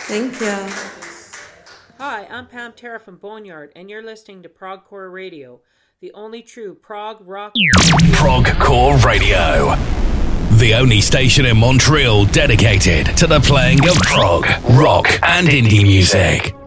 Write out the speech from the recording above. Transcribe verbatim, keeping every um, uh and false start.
Thank you. Hi, I'm Pam Terra from Boneyard, and you're listening to Progcore Radio, the only true prog rock. Progcore Radio, the only station in Montreal dedicated to the playing of prog, rock, and indie music.